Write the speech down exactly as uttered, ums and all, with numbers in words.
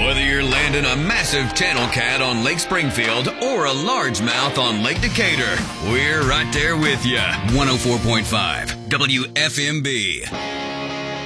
Whether you're landing a massive channel cat on Lake Springfield or a largemouth on Lake Decatur, we're right there with you. one oh four point five W F M B.